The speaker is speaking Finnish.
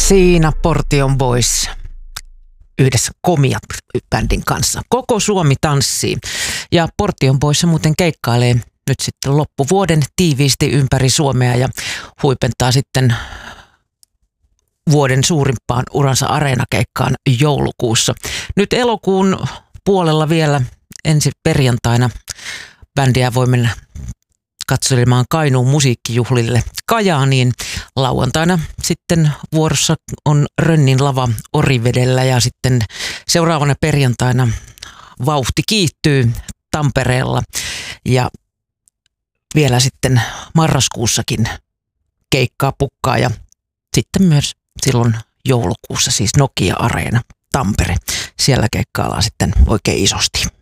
Siinä Portion Boys yhdessä Komia-bändin kanssa. Koko Suomi tanssii. Ja Portion Boys muuten keikkailee nyt sitten loppuvuoden tiiviisti ympäri Suomea ja huipentaa sitten vuoden suurimpaan uransa areenakeikkaan joulukuussa. Nyt elokuun puolella vielä ensi perjantaina bändiä voi mennä katselemaan Kainuun musiikkijuhlille Kajaaniin. Lauantaina sitten vuorossa on Rönnin lava Orivedellä ja sitten seuraavana perjantaina vauhti kiihtyy Tampereella ja vielä sitten marraskuussakin keikkaa pukkaa ja sitten myös silloin joulukuussa siis Nokia Areena Tampere. Siellä keikkaillaan sitten oikein isosti.